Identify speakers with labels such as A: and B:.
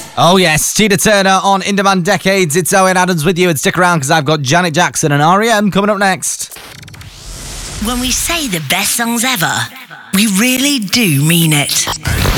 A: Oh yes, Tina Turner on In Demand Decades. It's Owen Adams with you, and stick around because I've got Janet Jackson and R.E.M. coming up next.
B: When we say the best songs ever, we really do mean it.